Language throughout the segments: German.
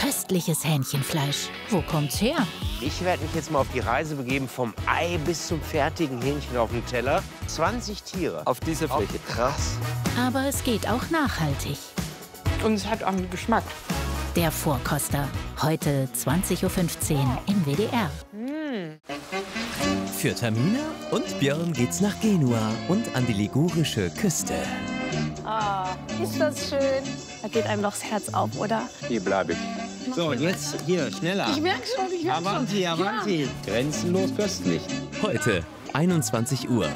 köstliches Hähnchenfleisch. Wo kommt's her? Ich werde mich jetzt mal auf die Reise begeben, vom Ei bis zum fertigen Hähnchen auf dem Teller. 20 Tiere. Auf dieser Fläche. Krass. Aber es geht auch nachhaltig. Und es hat auch einen Geschmack. Der Vorkoster. Heute 20:15 Uhr im WDR. Für Tamina und Björn geht's nach Genua und an die ligurische Küste. Ah, ist das schön. Da geht einem doch das Herz auf, oder? Hier bleibe ich. So, jetzt hier, schneller. Ich merke schon, Avanti, Avanti. Ja. Grenzenlos köstlich. Heute, 21 Uhr.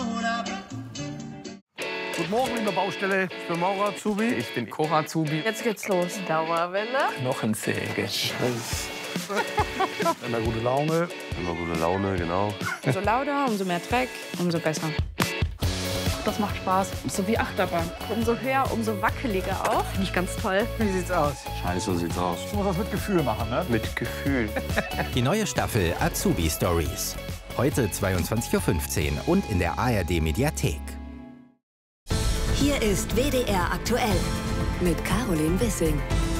Guten Morgen, liebe Baustelle. Ich bin Maurer Azubi. Ich bin Koch Azubi. Jetzt geht's los. Dauerwelle. Knochensäge. Immer gute Laune. Immer gute Laune, genau. Umso lauter, umso mehr Dreck, umso besser. Das macht Spaß. So wie Achterbahn. Umso höher, umso wackeliger auch. Finde ich ganz toll. Wie sieht's aus? Scheiße, so sieht's aus. Ich muss das mit Gefühl machen, ne? Mit Gefühl. Die neue Staffel Azubi Stories. Heute 22:15 Uhr und in der ARD Mediathek. Hier ist WDR aktuell mit Caroline Wissing.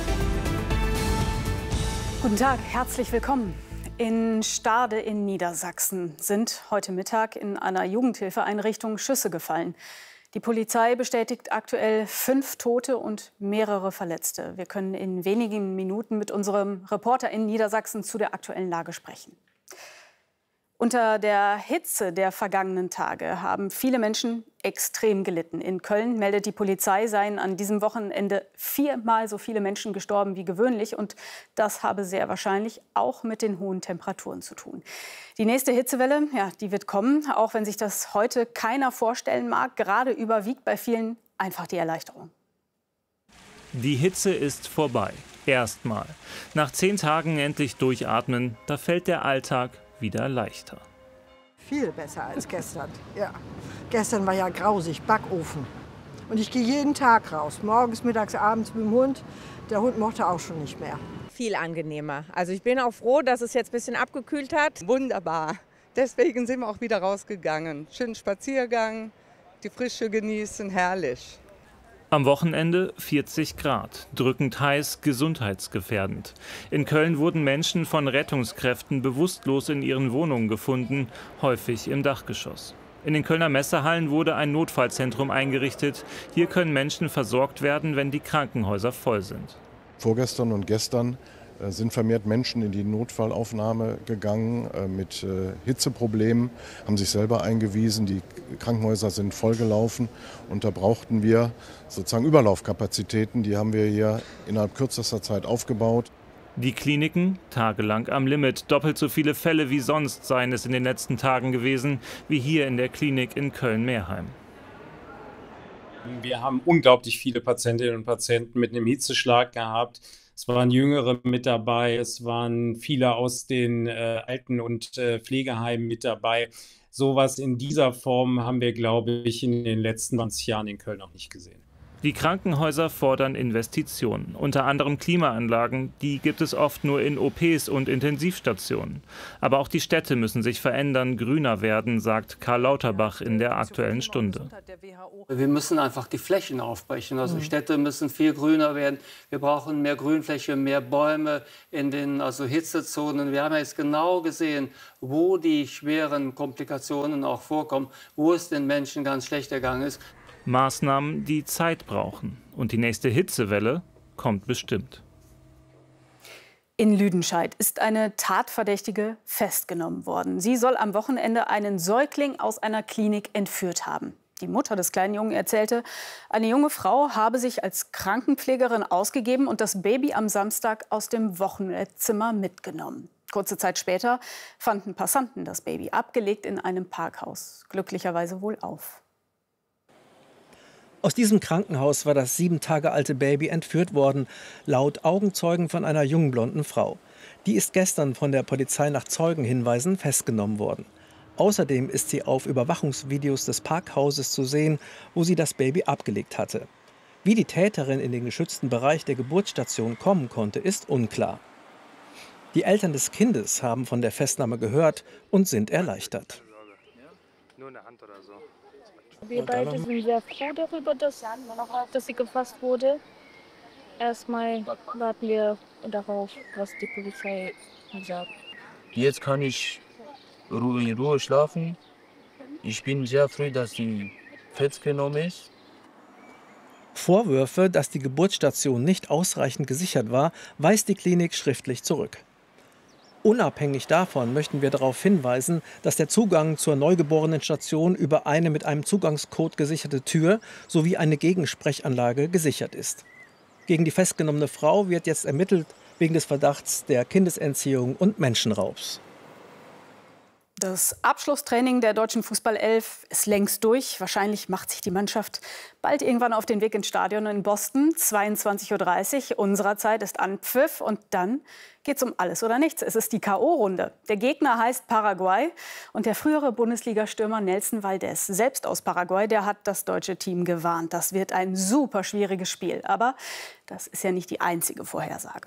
Guten Tag, herzlich willkommen. In Stade in Niedersachsen sind heute Mittag in einer Jugendhilfeeinrichtung Schüsse gefallen. Die Polizei bestätigt aktuell 5 Tote und mehrere Verletzte. Wir können in wenigen Minuten mit unserem Reporter in Niedersachsen zu der aktuellen Lage sprechen. Unter der Hitze der vergangenen Tage haben viele Menschen extrem gelitten. In Köln meldet die Polizei, seien an diesem Wochenende 4-mal so viele Menschen gestorben wie gewöhnlich. Und das habe sehr wahrscheinlich auch mit den hohen Temperaturen zu tun. Die nächste Hitzewelle, ja, die wird kommen, auch wenn sich das heute keiner vorstellen mag. Gerade überwiegt bei vielen einfach die Erleichterung. Die Hitze ist vorbei. Erstmal. Nach 10 Tagen endlich durchatmen, da fällt der Alltag wieder leichter. Viel besser als gestern, ja. Gestern war ja grausig, Backofen. Und ich gehe jeden Tag raus, morgens, mittags, abends mit dem Hund. Der Hund mochte auch schon nicht mehr. Viel angenehmer. Also ich bin auch froh, dass es jetzt ein bisschen abgekühlt hat. Wunderbar. Deswegen sind wir auch wieder rausgegangen. Schönen Spaziergang, die Frische genießen, herrlich. Am Wochenende 40 Grad, drückend heiß, gesundheitsgefährdend. In Köln wurden Menschen von Rettungskräften bewusstlos in ihren Wohnungen gefunden, häufig im Dachgeschoss. In den Kölner Messehallen wurde ein Notfallzentrum eingerichtet. Hier können Menschen versorgt werden, wenn die Krankenhäuser voll sind. Vorgestern und gestern sind vermehrt Menschen in die Notfallaufnahme gegangen mit Hitzeproblemen, haben sich selber eingewiesen. Die Krankenhäuser sind vollgelaufen und da brauchten wir sozusagen Überlaufkapazitäten. Die haben wir hier innerhalb kürzester Zeit aufgebaut. Die Kliniken tagelang am Limit. Doppelt so viele Fälle wie sonst seien es in den letzten Tagen gewesen, wie hier in der Klinik in Köln-Meerheim. Wir haben unglaublich viele Patientinnen und Patienten mit einem Hitzeschlag gehabt. Es waren Jüngere mit dabei, es waren viele aus den Alten- und Pflegeheimen mit dabei. Sowas in dieser Form haben wir, glaube ich, in den letzten 20 Jahren in Köln noch nicht gesehen. Die Krankenhäuser fordern Investitionen, unter anderem Klimaanlagen. Die gibt es oft nur in OPs und Intensivstationen. Aber auch die Städte müssen sich verändern, grüner werden, sagt Karl Lauterbach in der Aktuellen Stunde. Wir müssen einfach die Flächen aufbrechen. Also Städte müssen viel grüner werden. Wir brauchen mehr Grünfläche, mehr Bäume in den Hitzezonen. Wir haben ja jetzt genau gesehen, wo die schweren Komplikationen auch vorkommen, wo es den Menschen ganz schlecht ergangen ist. Maßnahmen, die Zeit brauchen. Und die nächste Hitzewelle kommt bestimmt. In Lüdenscheid ist eine Tatverdächtige festgenommen worden. Sie soll am Wochenende einen Säugling aus einer Klinik entführt haben. Die Mutter des kleinen Jungen erzählte, eine junge Frau habe sich als Krankenpflegerin ausgegeben und das Baby am Samstag aus dem Wochenbettzimmer mitgenommen. Kurze Zeit später fanden Passanten das Baby abgelegt in einem Parkhaus. Glücklicherweise wohlauf. Aus diesem Krankenhaus war das 7 Tage alte Baby entführt worden, laut Augenzeugen von einer jungen blonden Frau. Die ist gestern von der Polizei nach Zeugenhinweisen festgenommen worden. Außerdem ist sie auf Überwachungsvideos des Parkhauses zu sehen, wo sie das Baby abgelegt hatte. Wie die Täterin in den geschützten Bereich der Geburtsstation kommen konnte, ist unklar. Die Eltern des Kindes haben von der Festnahme gehört und sind erleichtert. Nur eine Hand oder so. Wir beide sind sehr froh darüber, dass sie gefasst wurde. erstmal warten wir darauf, was die Polizei sagt. Jetzt kann ich in Ruhe schlafen. Ich bin sehr froh, dass sie festgenommen ist. Vorwürfe, dass die Geburtsstation nicht ausreichend gesichert war, weist die Klinik schriftlich zurück. Unabhängig davon möchten wir darauf hinweisen, dass der Zugang zur Neugeborenenstation über eine mit einem Zugangscode gesicherte Tür sowie eine Gegensprechanlage gesichert ist. Gegen die festgenommene Frau wird jetzt ermittelt wegen des Verdachts der Kindesentziehung und Menschenraubs. Das Abschlusstraining der deutschen Fußballelf ist längst durch. Wahrscheinlich macht sich die Mannschaft bald irgendwann auf den Weg ins Stadion in Boston. 22:30 Uhr unserer Zeit ist Anpfiff und dann geht es um alles oder nichts. Es ist die K.O.-Runde. Der Gegner heißt Paraguay und der frühere Bundesliga-Stürmer Nelson Valdez, selbst aus Paraguay, der hat das deutsche Team gewarnt. Das wird ein super schwieriges Spiel. Aber das ist ja nicht die einzige Vorhersage.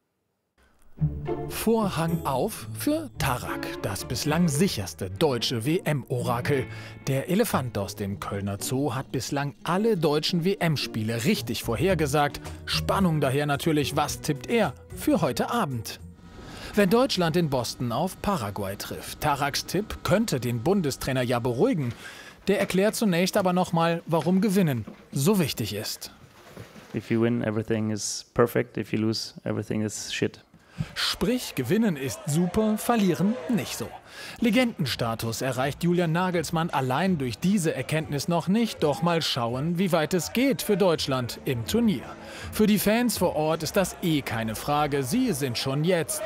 Vorhang auf für Tarak, das bislang sicherste deutsche WM-Orakel. Der Elefant aus dem Kölner Zoo hat bislang alle deutschen WM-Spiele richtig vorhergesagt. Spannung daher natürlich, was tippt er für heute Abend? Wenn Deutschland in Boston auf Paraguay trifft, Taraks Tipp könnte den Bundestrainer ja beruhigen. Der erklärt zunächst aber nochmal, warum Gewinnen so wichtig ist. If you win, everything is perfect. If you lose, everything is shit. Sprich, gewinnen ist super, verlieren nicht so. Legendenstatus erreicht Julian Nagelsmann allein durch diese Erkenntnis noch nicht. Doch mal schauen, wie weit es geht für Deutschland im Turnier. Für die Fans vor Ort ist das eh keine Frage. Sie sind schon jetzt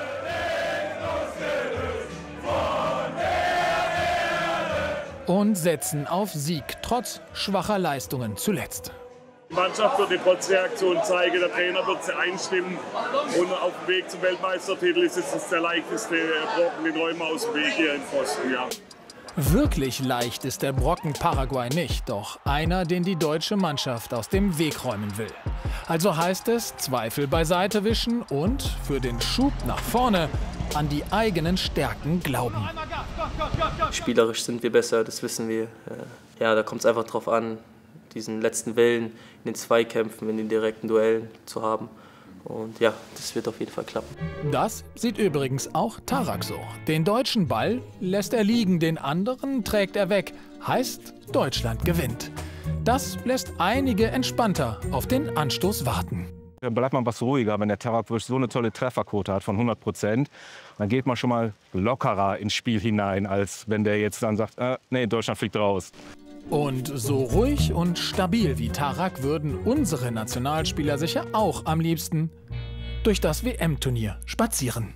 und setzen auf Sieg, trotz schwacher Leistungen zuletzt. Die Mannschaft wird eine Trotzreaktion zeigen, der Trainer wird sie einstimmen und auf dem Weg zum Weltmeistertitel ist es der leichteste Brocken, den räumen wir aus dem Weg hier in Boston. Ja. Wirklich leicht ist der Brocken Paraguay nicht, doch einer, den die deutsche Mannschaft aus dem Weg räumen will. Also heißt es, Zweifel beiseite wischen und für den Schub nach vorne an die eigenen Stärken glauben. Spielerisch sind wir besser, das wissen wir. Ja, da kommt es einfach drauf an, diesen letzten Willen in den Zweikämpfen, in den direkten Duellen zu haben. Und ja, das wird auf jeden Fall klappen. Das sieht übrigens auch Tarak so. Den deutschen Ball lässt er liegen, den anderen trägt er weg. Heißt, Deutschland gewinnt. Das lässt einige entspannter auf den Anstoß warten. Da bleibt man was ruhiger, wenn der Tarak so eine tolle Trefferquote hat von 100%. Dann geht man schon mal lockerer ins Spiel hinein, als wenn der jetzt dann sagt, nee, Deutschland fliegt raus. Und so ruhig und stabil wie Tarak würden unsere Nationalspieler sicher auch am liebsten durch das WM-Turnier spazieren.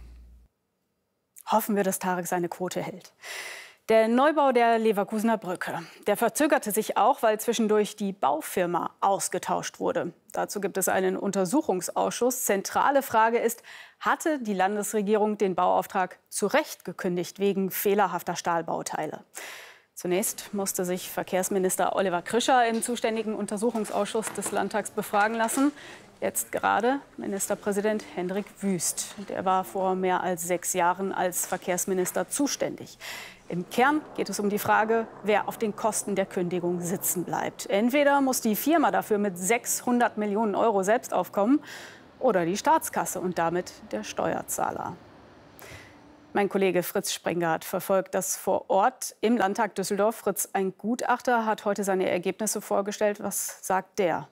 Hoffen wir, dass Tarak seine Quote hält. Der Neubau der Leverkusener Brücke, der verzögerte sich auch, weil zwischendurch die Baufirma ausgetauscht wurde. Dazu gibt es einen Untersuchungsausschuss. Zentrale Frage ist, hatte die Landesregierung den Bauauftrag zu Recht gekündigt wegen fehlerhafter Stahlbauteile? Zunächst musste sich Verkehrsminister Oliver Krischer im zuständigen Untersuchungsausschuss des Landtags befragen lassen. Jetzt gerade Ministerpräsident Hendrik Wüst. Der war vor mehr als 6 Jahren als Verkehrsminister zuständig. Im Kern geht es um die Frage, wer auf den Kosten der Kündigung sitzen bleibt. Entweder muss die Firma dafür mit 600 Millionen Euro selbst aufkommen oder die Staatskasse und damit der Steuerzahler. Mein Kollege Fritz Sprengart verfolgt das vor Ort im Landtag Düsseldorf. Fritz, ein Gutachter hat heute seine Ergebnisse vorgestellt. Was sagt der?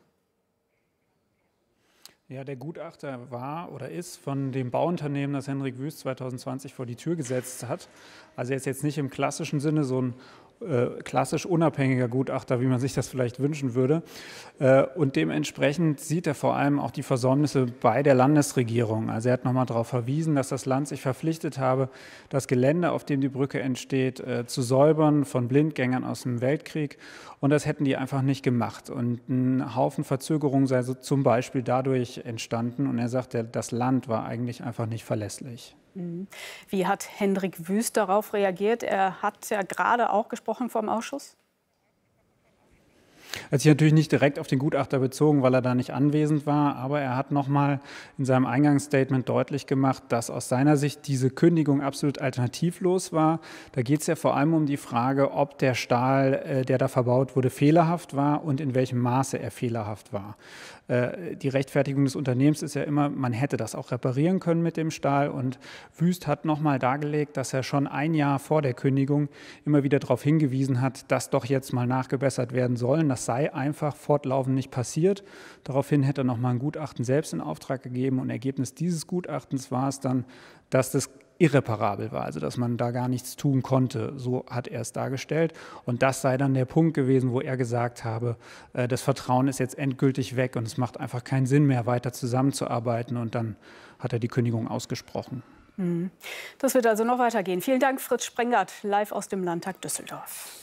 Ja, der Gutachter war oder ist von dem Bauunternehmen, das Hendrik Wüst 2020 vor die Tür gesetzt hat. Also er ist jetzt nicht im klassischen Sinne so ein klassisch unabhängiger Gutachter, wie man sich das vielleicht wünschen würde. Und dementsprechend sieht er vor allem auch die Versäumnisse bei der Landesregierung. Also er hat nochmal darauf verwiesen, dass das Land sich verpflichtet habe, das Gelände, auf dem die Brücke entsteht, zu säubern von Blindgängern aus dem Weltkrieg. Und das hätten die einfach nicht gemacht. Und ein Haufen Verzögerungen sei so zum Beispiel dadurch entstanden. Und er sagt, das Land war eigentlich einfach nicht verlässlich. Wie hat Hendrik Wüst darauf reagiert? Er hat ja gerade auch gesprochen vor dem Ausschuss. Er hat sich natürlich nicht direkt auf den Gutachter bezogen, weil er da nicht anwesend war. Aber er hat noch mal in seinem Eingangsstatement deutlich gemacht, dass aus seiner Sicht diese Kündigung absolut alternativlos war. Da geht es ja vor allem um die Frage, ob der Stahl, der da verbaut wurde, fehlerhaft war und in welchem Maße er fehlerhaft war. Die Rechtfertigung des Unternehmens ist ja immer, man hätte das auch reparieren können mit dem Stahl. Und Wüst hat nochmal dargelegt, dass er schon ein Jahr vor der Kündigung immer wieder darauf hingewiesen hat, dass doch jetzt mal nachgebessert werden sollen. Das sei einfach fortlaufend nicht passiert. Daraufhin hätte er nochmal ein Gutachten selbst in Auftrag gegeben. Und Ergebnis dieses Gutachtens war es dann, dass das irreparabel war, also dass man da gar nichts tun konnte. So hat er es dargestellt. Und das sei dann der Punkt gewesen, wo er gesagt habe, das Vertrauen ist jetzt endgültig weg und es macht einfach keinen Sinn mehr, weiter zusammenzuarbeiten. Und dann hat er die Kündigung ausgesprochen. Das wird also noch weitergehen. Vielen Dank, Fritz Sprengert, live aus dem Landtag Düsseldorf.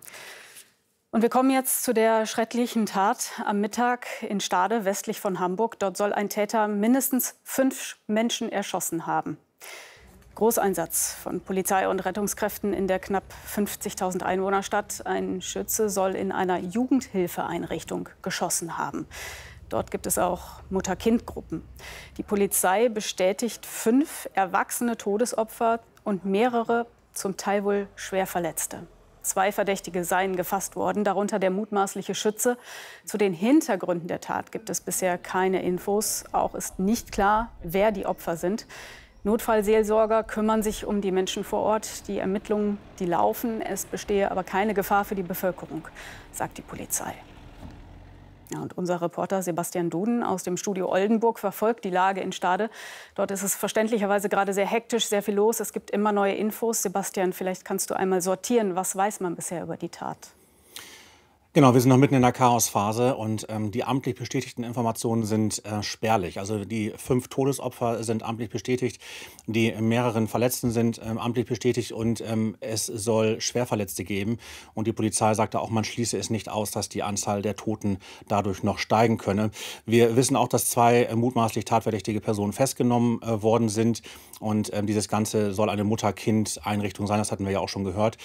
Und wir kommen jetzt zu der schrecklichen Tat am Mittag in Stade, westlich von Hamburg. Dort soll ein Täter mindestens 5 Menschen erschossen haben. Großeinsatz von Polizei und Rettungskräften in der knapp 50.000 Einwohnerstadt. Ein Schütze soll in einer Jugendhilfeeinrichtung geschossen haben. Dort gibt es auch Mutter-Kind-Gruppen. Die Polizei bestätigt 5 erwachsene Todesopfer und mehrere, zum Teil wohl schwer Verletzte. 2 Verdächtige seien gefasst worden, darunter der mutmaßliche Schütze. Zu den Hintergründen der Tat gibt es bisher keine Infos. Auch ist nicht klar, wer die Opfer sind. Notfallseelsorger kümmern sich um die Menschen vor Ort. Die Ermittlungen, die laufen. Es bestehe aber keine Gefahr für die Bevölkerung, sagt die Polizei. Ja, und unser Reporter Sebastian Duden aus dem Studio Oldenburg verfolgt die Lage in Stade. Dort ist es verständlicherweise gerade sehr hektisch, sehr viel los. Es gibt immer neue Infos. Sebastian, vielleicht kannst du einmal sortieren. Was weiß man bisher über die Tat? Genau, wir sind noch mitten in der Chaosphase und die amtlich bestätigten Informationen sind spärlich. Also die 5 Todesopfer sind amtlich bestätigt, die mehreren Verletzten sind amtlich bestätigt und es soll Schwerverletzte geben. Und die Polizei sagte auch, man schließe es nicht aus, dass die Anzahl der Toten dadurch noch steigen könne. Wir wissen auch, dass 2 mutmaßlich tatverdächtige Personen festgenommen worden sind. Und dieses Ganze soll eine Mutter-Kind-Einrichtung sein, das hatten wir ja auch schon gehört.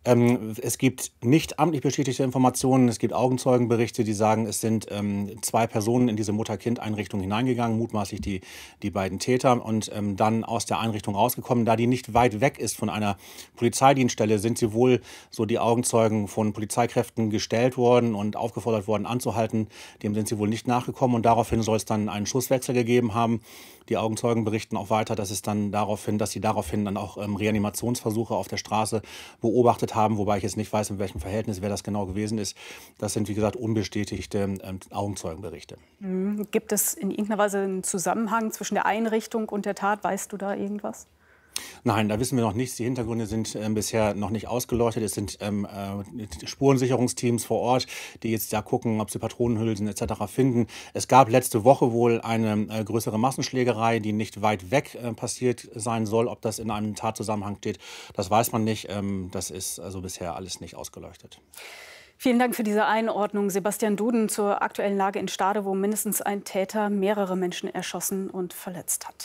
Es gibt nicht amtlich bestätigte Informationen. Es gibt Augenzeugenberichte, die sagen, es sind 2 Personen in diese Mutter-Kind-Einrichtung hineingegangen, mutmaßlich die beiden Täter, und dann aus der Einrichtung rausgekommen. Da die nicht weit weg ist von einer Polizeidienststelle, sind sie wohl, so die Augenzeugen, von Polizeikräften gestellt worden und aufgefordert worden anzuhalten. Dem sind sie wohl nicht nachgekommen und daraufhin soll es dann einen Schusswechsel gegeben haben. Die Augenzeugen berichten auch weiter, dass sie daraufhin dann auch Reanimationsversuche auf der Straße beobachtet haben, wobei ich jetzt nicht weiß, in welchem Verhältnis, wer das genau gewesen ist. Das sind, wie gesagt, unbestätigte Augenzeugenberichte. Gibt es in irgendeiner Weise einen Zusammenhang zwischen der Einrichtung und der Tat? Weißt du da irgendwas? Nein, da wissen wir noch nichts. Die Hintergründe sind bisher noch nicht ausgeleuchtet. Es sind Spurensicherungsteams vor Ort, die jetzt da gucken, ob sie Patronenhülsen etc. finden. Es gab letzte Woche wohl eine größere Massenschlägerei, die nicht weit weg passiert sein soll. Ob das in einem Tatzusammenhang steht, das weiß man nicht. Das ist also bisher alles nicht ausgeleuchtet. Vielen Dank für diese Einordnung. Sebastian Duden zur aktuellen Lage in Stade, wo mindestens ein Täter mehrere Menschen erschossen und verletzt hat.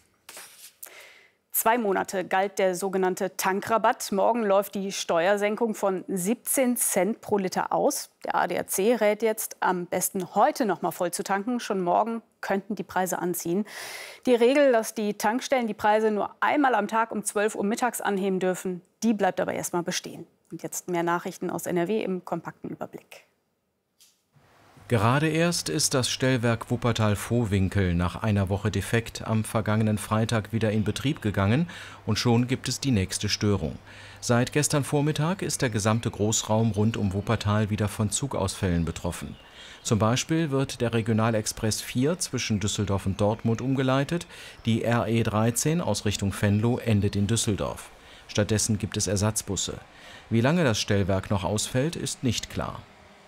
2 Monate galt der sogenannte Tankrabatt. Morgen läuft die Steuersenkung von 17 Cent pro Liter aus. Der ADAC rät jetzt, am besten heute noch mal voll zu tanken. Schon morgen könnten die Preise anziehen. Die Regel, dass die Tankstellen die Preise nur einmal am Tag um 12 Uhr mittags anheben dürfen, die bleibt aber erstmal bestehen. Und jetzt mehr Nachrichten aus NRW im kompakten Überblick. Gerade erst ist das Stellwerk Wuppertal-Vohwinkel nach einer Woche defekt am vergangenen Freitag wieder in Betrieb gegangen und schon gibt es die nächste Störung. Seit gestern Vormittag ist der gesamte Großraum rund um Wuppertal wieder von Zugausfällen betroffen. Zum Beispiel wird der Regionalexpress 4 zwischen Düsseldorf und Dortmund umgeleitet. Die RE 13 aus Richtung Venlo endet in Düsseldorf. Stattdessen gibt es Ersatzbusse. Wie lange das Stellwerk noch ausfällt, ist nicht klar.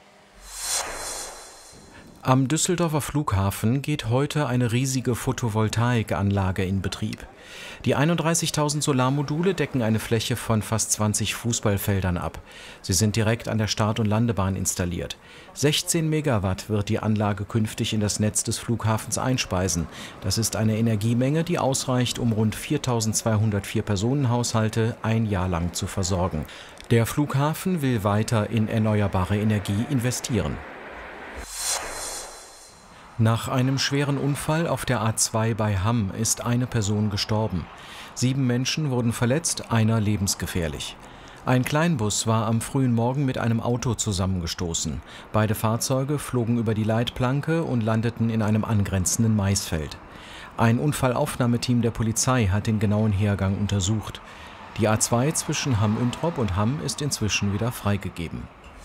Am Düsseldorfer Flughafen geht heute eine riesige Photovoltaikanlage in Betrieb. Die 31.000 Solarmodule decken eine Fläche von fast 20 Fußballfeldern ab. Sie sind direkt an der Start- und Landebahn installiert. 16 Megawatt wird die Anlage künftig in das Netz des Flughafens einspeisen. Das ist eine Energiemenge, die ausreicht, um rund 4.200 Vier-Personen-Haushalte ein Jahr lang zu versorgen. Der Flughafen will weiter in erneuerbare Energie investieren. Nach einem schweren Unfall auf der A2 bei Hamm ist eine Person gestorben. 7 Menschen wurden verletzt, einer lebensgefährlich. Ein Kleinbus war am frühen Morgen mit einem Auto zusammengestoßen. Beide Fahrzeuge flogen über die Leitplanke und landeten in einem angrenzenden Maisfeld. Ein Unfallaufnahmeteam der Polizei hat den genauen Hergang untersucht. Die A2 zwischen Hamm-Üntrop und Hamm ist inzwischen wieder freigegeben.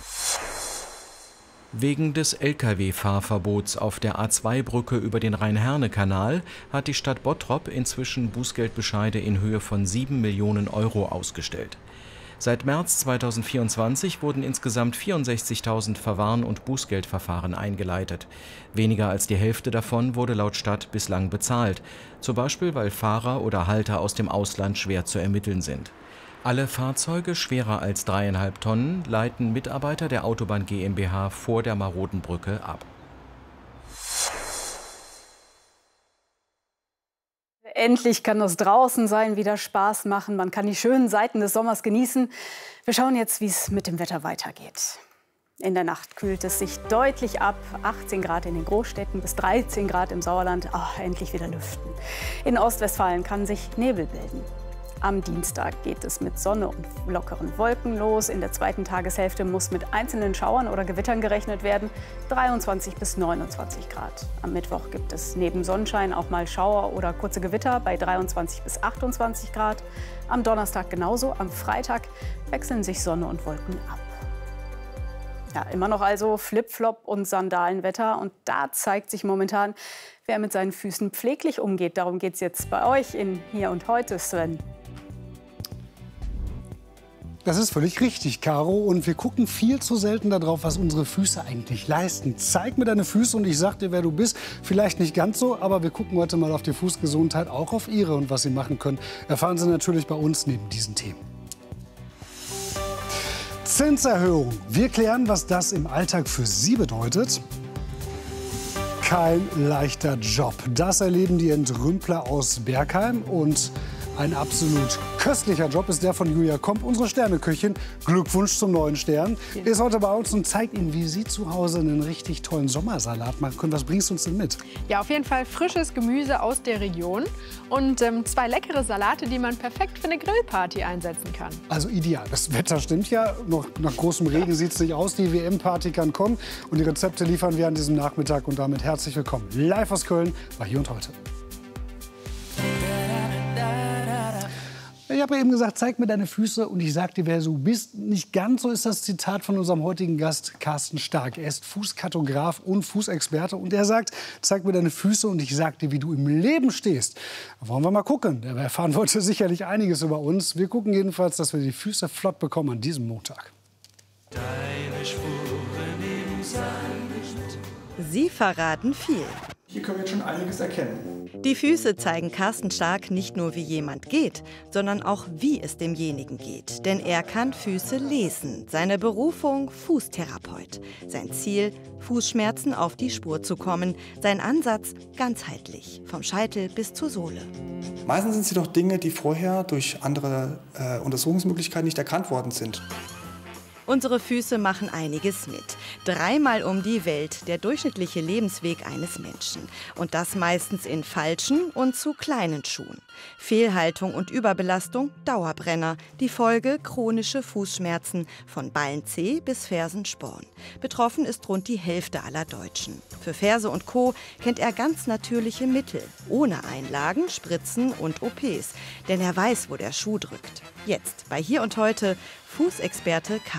Wegen des Lkw-Fahrverbots auf der A2-Brücke über den Rhein-Herne-Kanal hat die Stadt Bottrop inzwischen Bußgeldbescheide in Höhe von 7 Millionen Euro ausgestellt. Seit März 2024 wurden insgesamt 64.000 Verwarn- und Bußgeldverfahren eingeleitet. Weniger als die Hälfte davon wurde laut Stadt bislang bezahlt, zum Beispiel weil Fahrer oder Halter aus dem Ausland schwer zu ermitteln sind. Alle Fahrzeuge schwerer als 3,5 Tonnen leiten Mitarbeiter der Autobahn GmbH vor der maroden Brücke ab. Endlich kann das Draußensein wieder Spaß machen. Man kann die schönen Seiten des Sommers genießen. Wir schauen jetzt, wie es mit dem Wetter weitergeht. In der Nacht kühlt es sich deutlich ab. 18 Grad in den Großstädten bis 13 Grad im Sauerland. Endlich wieder lüften. In Ostwestfalen kann sich Nebel bilden. Am Dienstag geht es mit Sonne und lockeren Wolken los. In der zweiten Tageshälfte muss mit einzelnen Schauern oder Gewittern gerechnet werden. 23 bis 29 Grad. Am Mittwoch gibt es neben Sonnenschein auch mal Schauer oder kurze Gewitter bei 23 bis 28 Grad. Am Donnerstag genauso. Am Freitag wechseln sich Sonne und Wolken ab. Ja, immer noch also Flipflop und Sandalenwetter. Und da zeigt sich momentan, wer mit seinen Füßen pfleglich umgeht. Darum geht es jetzt bei euch in Hier und Heute, Sven. Das ist völlig richtig, Caro. Und wir gucken viel zu selten darauf, was unsere Füße eigentlich leisten. Zeig mir deine Füße und ich sag dir, wer du bist. Vielleicht nicht ganz so, aber wir gucken heute mal auf die Fußgesundheit, auch auf ihre und was sie machen können. Erfahren Sie natürlich bei uns neben diesen Themen. Zinserhöhung. Wir klären, was das im Alltag für Sie bedeutet. Kein leichter Job. Das erleben die Entrümpler aus Bergheim. Und ein absolut köstlicher Job ist der von Julia Komp, unsere Sterneköchin. Glückwunsch zum neuen Stern. Ist heute bei uns und zeigt Ihnen, wie Sie zu Hause einen richtig tollen Sommersalat machen können. Was bringst du uns denn mit? Ja, auf jeden Fall frisches Gemüse aus der Region und 2 leckere Salate, die man perfekt für eine Grillparty einsetzen kann. Also ideal. Das Wetter stimmt ja. Noch nach großem Regen sieht es nicht aus. Die WM-Party kann kommen. Und die Rezepte liefern wir an diesem Nachmittag. Und damit herzlich willkommen. Live aus Köln bei Hier und Heute. Ich habe ja eben gesagt, zeig mir deine Füße und ich sag dir, wer du bist. Nicht ganz so ist das Zitat von unserem heutigen Gast, Carsten Stark. Er ist Fußkartograf und Fußexperte und er sagt, zeig mir deine Füße und ich sag dir, wie du im Leben stehst. Da wollen wir mal gucken. Er erfahren heute sicherlich einiges über uns. Wir gucken jedenfalls, dass wir die Füße flott bekommen an diesem Montag. Deine Spuren im Sand. Sie verraten viel. Hier können wir jetzt schon einiges erkennen. Die Füße zeigen Carsten Stark nicht nur, wie jemand geht, sondern auch, wie es demjenigen geht. Denn er kann Füße lesen. Seine Berufung, Fußtherapeut. Sein Ziel, Fußschmerzen auf die Spur zu kommen. Sein Ansatz, ganzheitlich, vom Scheitel bis zur Sohle. Meistens sind es jedoch Dinge, die vorher durch andere Untersuchungsmöglichkeiten nicht erkannt worden sind. Unsere Füße machen einiges mit. 3-mal um die Welt, der durchschnittliche Lebensweg eines Menschen. Und das meistens in falschen und zu kleinen Schuhen. Fehlhaltung und Überbelastung, Dauerbrenner. Die Folge chronische Fußschmerzen von Ballenzeh bis Fersensporn. Betroffen ist rund die Hälfte aller Deutschen. Für Ferse und Co. kennt er ganz natürliche Mittel. Ohne Einlagen, Spritzen und OPs. Denn er weiß, wo der Schuh drückt. Jetzt bei Hier und Heute Fußexperte Carsten